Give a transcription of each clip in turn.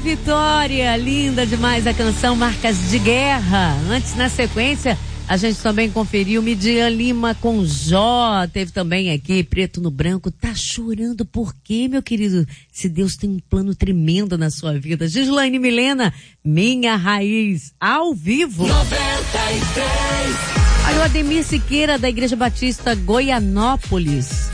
Vitória, linda demais a canção Marcas de Guerra. Antes, na sequência, a gente também conferiu Midian Lima com Jó. Teve também aqui Preto no Branco. Tá chorando por quê, meu querido? Se Deus tem um plano tremendo na sua vida. Gislaine Milena, Minha Raiz, ao vivo. 93. Aí o Ademir Siqueira, da Igreja Batista Goianápolis,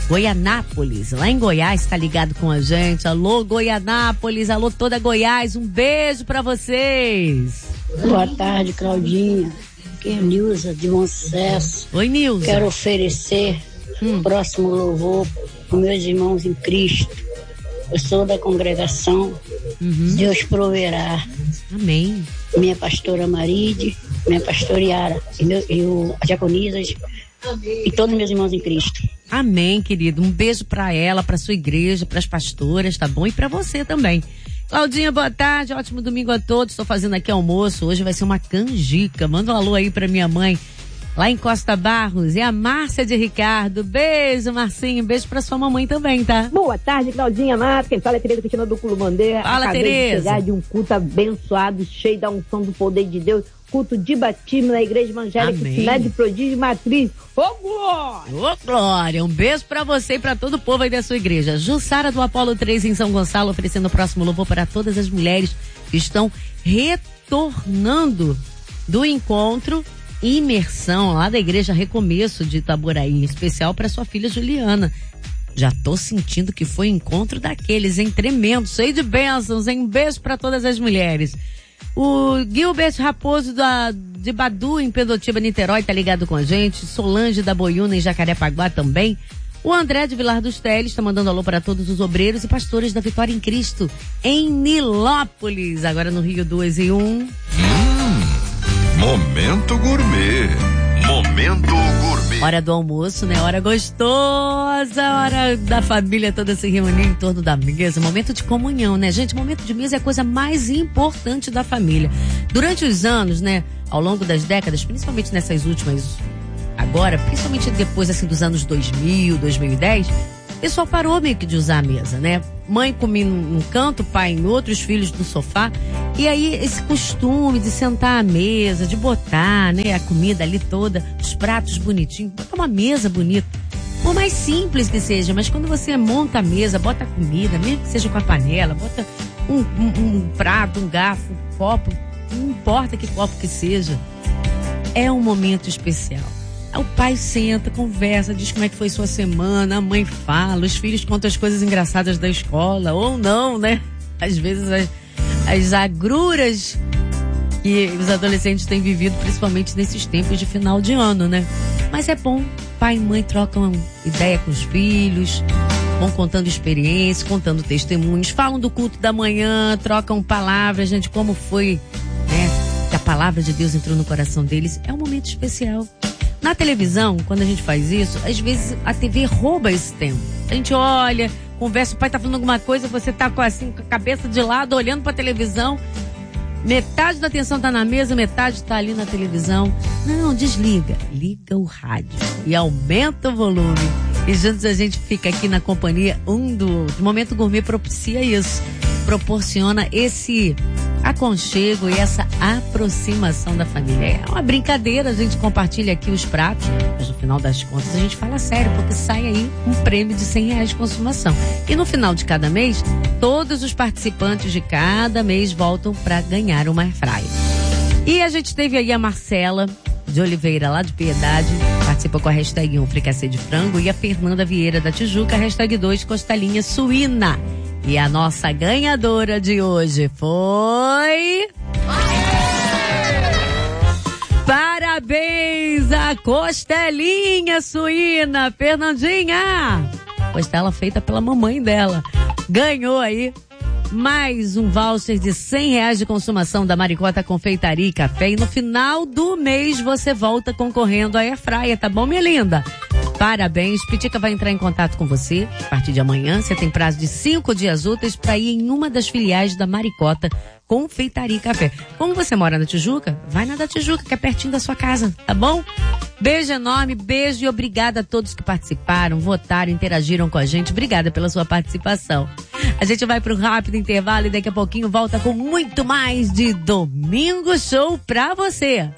lá em Goiás, tá ligado com a gente. Alô, Goianápolis, alô, toda Goiás, um beijo pra vocês. Boa tarde, Claudinha. Aqui é Nilza, de Bom Sucesso. Oi, Nilza. Quero oferecer o próximo louvor para meus irmãos em Cristo. Eu sou da congregação Deus Proverá. Amém. Minha pastora Maride, minha pastora Yara e o Diaconisas e todos meus irmãos em Cristo. Amém, querido. Um beijo pra ela, pra sua igreja, pras pastoras, tá bom? E pra você também. Claudinha, boa tarde, ótimo domingo a todos. Estou fazendo aqui almoço, hoje vai ser uma canjica. Manda um alô aí pra minha mãe, lá em Costa Barros. E a Márcia de Ricardo. Beijo, Marcinho. Beijo pra sua mamãe também, tá? Boa tarde, Claudinha Matos. Quem fala é Tereza Cristina do Culumandê. Fala, Acabei Tereza. de chegar de um culto abençoado, cheio da unção do poder de Deus. Culto de batismo na Igreja Evangélica Cidade Prodígio Matriz. Ô, glória! Ô, glória! Um beijo pra você e pra todo o povo aí da sua igreja. Jussara do Apolo 3 em São Gonçalo, oferecendo o próximo louvor para todas as mulheres que estão retornando do encontro e imersão lá da Igreja Recomeço de Itaboraí, em especial para sua filha Juliana. Já tô sentindo que foi encontro daqueles, hein? Tremendo, cheio de bênçãos, hein? Um beijo pra todas as mulheres. O Gilbert Raposo de Badu, em Pedotiba, Niterói, tá ligado com a gente. Solange da Boiúna, em Jacarepaguá também. O André de Vilar dos Teles tá mandando alô para todos os obreiros e pastores da Vitória em Cristo, em Nilópolis. Agora no Rio 2 e 1. Momento gourmet. Momento gourmet. Hora do almoço, né? Hora gostosa, hora da família toda se reunir em torno da mesa. Momento de comunhão, né, gente? Momento de mesa é a coisa mais importante da família. Durante os anos, né? Ao longo das décadas, principalmente nessas últimas, agora, principalmente depois, assim, dos anos 2000, 2010, o pessoal parou meio que de usar a mesa, né? Mãe comia num canto, pai em outro, os filhos no sofá. E aí esse costume de sentar à mesa, de botar, né, a comida ali toda, os pratos bonitinhos, botar uma mesa bonita. Por mais simples que seja, mas quando você monta a mesa, bota a comida, mesmo que seja com a panela, bota um prato, um garfo, um copo, não importa que copo que seja, é um momento especial. O pai senta, conversa, diz como é que foi sua semana, a mãe fala, os filhos contam as coisas engraçadas da escola, ou não, né? Às vezes as agruras que os adolescentes têm vivido, principalmente nesses tempos de final de ano, né? Mas é bom, pai e mãe trocam ideia com os filhos, vão contando experiências, contando testemunhos, falam do culto da manhã, trocam palavras, gente, como foi, né? Que a palavra de Deus entrou no coração deles, é um momento especial. Na televisão, quando a gente faz isso, às vezes a TV rouba esse tempo. A gente olha, conversa, o pai tá falando alguma coisa, você tá com a cabeça de lado, olhando pra televisão. Metade da atenção tá na mesa, metade tá ali na televisão. Não, desliga. Liga o rádio e aumenta o volume. E juntos a gente fica aqui na companhia um do outro. O Momento Gourmet propicia isso. Proporciona esse aconchego e essa aproximação da família. É uma brincadeira, a gente compartilha aqui os pratos, mas no final das contas a gente fala sério, porque sai aí um prêmio de R$100 de consumação. E no final de cada mês, todos os participantes de cada mês voltam para ganhar uma airfryer. E a gente teve aí a Marcela de Oliveira, lá de Piedade, participou com a hashtag 1 fricassê de frango, e a Fernanda Vieira da Tijuca, hashtag 2 costelinha suína. E a nossa ganhadora de hoje foi... Parabéns a costelinha suína, Fernandinha! Costela feita pela mamãe dela. Ganhou aí mais um voucher de R$100 de consumação da Maricota Confeitaria e Café. E no final do mês você volta concorrendo à airfryer, tá bom, minha linda? Parabéns, Pitica vai entrar em contato com você a partir de amanhã. Você tem prazo de 5 dias úteis para ir em uma das filiais da Maricota Confeitaria e Café. Como você mora na Tijuca, vai na da Tijuca, que é pertinho da sua casa, tá bom? Beijo enorme, beijo e obrigada a todos que participaram, votaram, interagiram com a gente. Obrigada pela sua participação. A gente vai para um rápido intervalo e daqui a pouquinho volta com muito mais de Domingo Show pra você.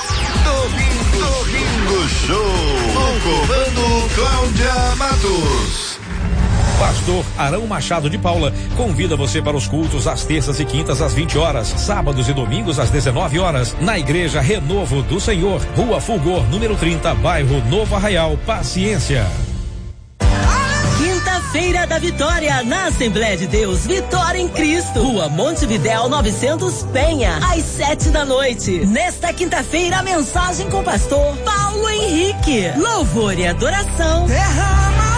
Domingo Show, com comando Cláudia Matos. Pastor Arão Machado de Paula convida você para os cultos às terças e quintas às 20 horas, sábados e domingos às 19 horas, na Igreja Renovo do Senhor, Rua Fulgor, número 30, bairro Novo Arraial, Paciência. Quinta-feira da Vitória, na Assembleia de Deus, Vitória em Cristo, Rua Montevidéu 900 Penha, às 7 da noite. Nesta quinta-feira, a mensagem com o pastor Paulo Henrique. Louvor e adoração. Derrama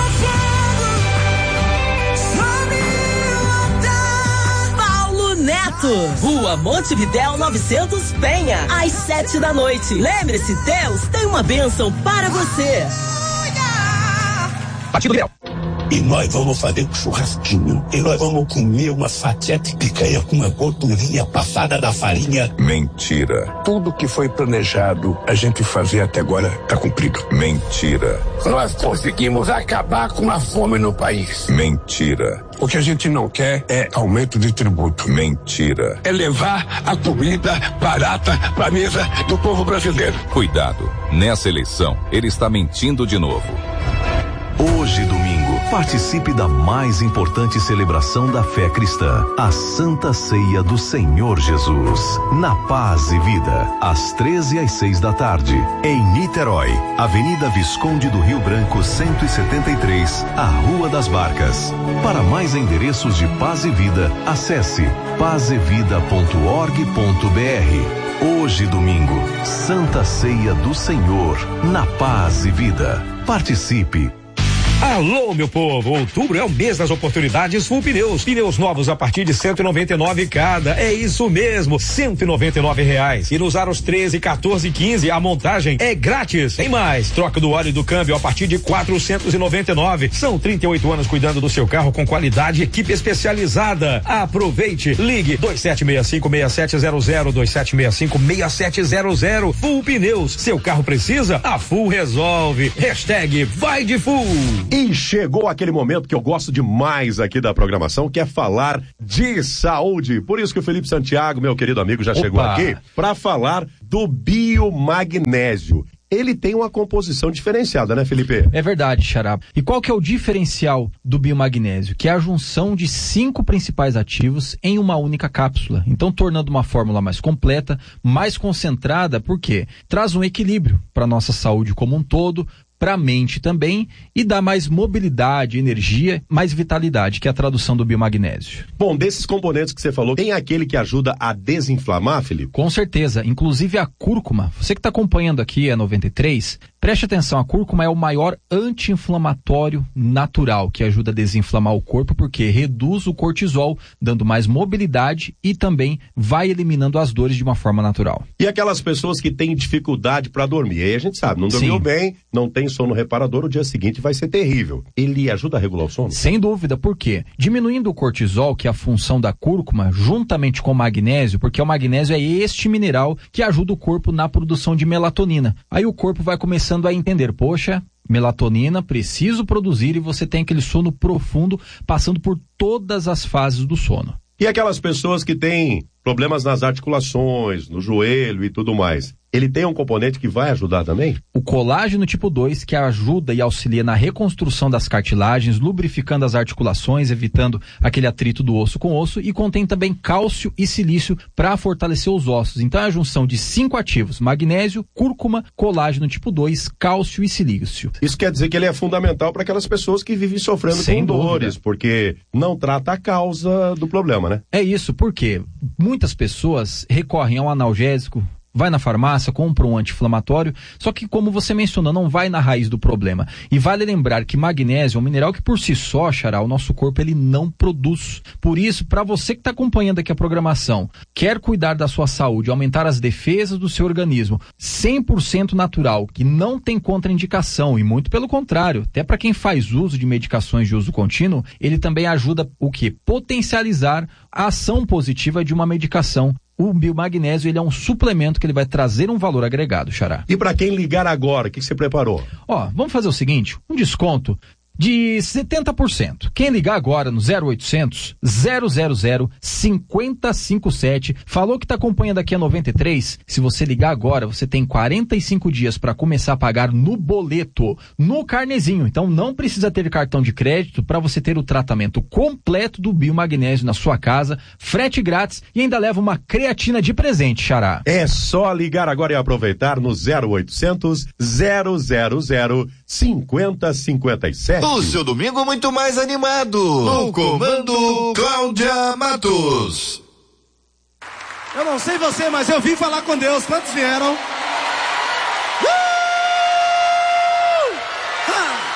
Neto, Rua Montevidéu 900 Penha, às 7 da noite. Lembre-se, Deus tem uma bênção para você. Partido Leal. E nós vamos fazer um churrasquinho. E nós vamos comer uma fatia de picanha com uma gordurinha passada da farinha. Mentira. Tudo que foi planejado a gente fazer até agora tá cumprido. Mentira. Nós conseguimos acabar com a fome no país. Mentira. O que a gente não quer é aumento de tributo. Mentira. É levar a comida barata pra mesa do povo brasileiro. Cuidado, nessa eleição ele está mentindo de novo. Hoje, domingo, participe da mais importante celebração da fé cristã, a Santa Ceia do Senhor Jesus, na Paz e Vida, às 13 às 6 da tarde, em Niterói, Avenida Visconde do Rio Branco 173, a Rua das Barcas. Para mais endereços de Paz e Vida, acesse pazevida.org.br. Hoje, domingo, Santa Ceia do Senhor, na Paz e Vida. Participe! Alô, meu povo, outubro é o mês das oportunidades Full Pneus. Pneus novos a partir de 199 cada. É isso mesmo, R$199. E nos aros 13, 14 e 15 a montagem é grátis. Tem mais, troca do óleo e do câmbio a partir de 499. São 38 anos cuidando do seu carro com qualidade e equipe especializada. Aproveite, ligue 2765-6700, 2765-6700. Full Pneus, seu carro precisa? A Full resolve. Hashtag vai de Full. E chegou aquele momento que eu gosto demais aqui da programação, que é falar de saúde. Por isso que o Felipe Santiago, meu querido amigo, já chegou aqui para falar do biomagnésio. Ele tem uma composição diferenciada, né, Felipe? É verdade, Xará. E qual que é o diferencial do biomagnésio? Que é a junção de 5 principais ativos em uma única cápsula. Então, tornando uma fórmula mais completa, mais concentrada, porque traz um equilíbrio para a nossa saúde como um todo, para a mente também, e dá mais mobilidade, energia, mais vitalidade, que é a tradução do biomagnésio. Bom, desses componentes que você falou, tem aquele que ajuda a desinflamar, Felipe? Com certeza, inclusive a cúrcuma. Você que está acompanhando aqui a 93, preste atenção, a cúrcuma é o maior anti-inflamatório natural, que ajuda a desinflamar o corpo, porque reduz o cortisol, dando mais mobilidade e também vai eliminando as dores de uma forma natural. E aquelas pessoas que têm dificuldade para dormir, aí a gente sabe, não dormiu bem, não tem sono reparador, o dia seguinte vai ser terrível. Ele ajuda a regular o sono? Sem dúvida, por quê? Diminuindo o cortisol, que é a função da cúrcuma, juntamente com o magnésio, porque o magnésio é este mineral que ajuda o corpo na produção de melatonina. Aí o corpo vai começando a entender, poxa, melatonina, preciso produzir, e você tem aquele sono profundo, passando por todas as fases do sono. E aquelas pessoas que têm problemas nas articulações, no joelho e tudo mais, ele tem um componente que vai ajudar também? O colágeno tipo 2, que ajuda e auxilia na reconstrução das cartilagens, lubrificando as articulações, evitando aquele atrito do osso com osso, e contém também cálcio e silício para fortalecer os ossos. Então é a junção de 5 ativos: magnésio, cúrcuma, colágeno tipo 2, cálcio e silício. Isso quer dizer que ele é fundamental para aquelas pessoas que vivem sofrendo com dores, porque não trata a causa do problema, né? É isso, porque muitas pessoas recorrem ao analgésico, vai na farmácia, compra um anti-inflamatório, só que como você mencionou, não vai na raiz do problema. E vale lembrar que magnésio é um mineral que por si só, Xará, o nosso corpo ele não produz. Por isso, para você que está acompanhando aqui a programação, quer cuidar da sua saúde, aumentar as defesas do seu organismo, 100% natural, que não tem contraindicação e muito pelo contrário, até para quem faz uso de medicações de uso contínuo, ele também ajuda o quê? Potencializar a ação positiva de uma medicação. O biomagnésio, ele é um suplemento que ele vai trazer um valor agregado, Xará. E para quem ligar agora, o que você preparou? Ó, vamos fazer o seguinte, um desconto de 70%. Quem ligar agora no 0800 000 5057, falou que está acompanhando aqui a 93, se você ligar agora, você tem 45 dias para começar a pagar no boleto, no carnezinho. Então não precisa ter cartão de crédito para você ter o tratamento completo do biomagnésio na sua casa, frete grátis e ainda leva uma creatina de presente, Xará. É só ligar agora e aproveitar no 0800 000 5057. O seu domingo muito mais animado. No comando Cláudia Matos. Eu não sei você, mas eu vim falar com Deus. Quantos vieram?